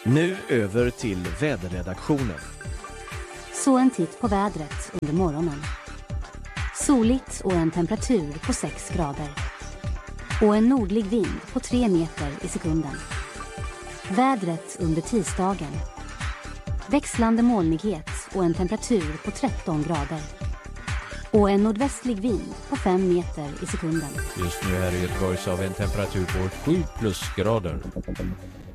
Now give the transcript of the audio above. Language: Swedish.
Nu över till väderredaktionen. Så en titt på vädret under morgonen. Soligt och en temperatur på 6 grader. Och en nordlig vind på 3 meter i sekunden. Vädret under tisdagen. Växlande molnighet och en temperatur på 13 grader. Och en nordvästlig vind på 5 meter i sekunden. Just nu här i Göteborg så har vi en temperatur på 7 plusgrader.